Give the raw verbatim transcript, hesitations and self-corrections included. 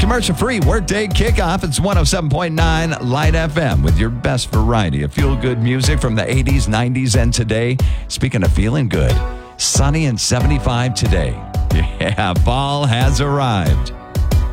Commercial-free Workday Kickoff. It's one oh seven point nine Light F M with your best variety of feel-good music from the eighties, nineties, and today. Speaking of feeling good, sunny and seventy-five today. Yeah, fall has arrived.